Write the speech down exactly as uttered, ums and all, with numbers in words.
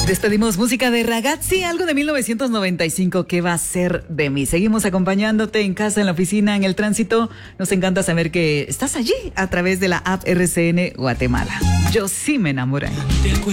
Despedimos música de Ragazzi, algo de mil novecientos noventa y cinco, ¿qué va a ser de mí? Seguimos acompañándote en casa, en la oficina, en el tránsito. Nos encanta saber que estás allí a través de la app R C N Guatemala. Yo sí me enamoré.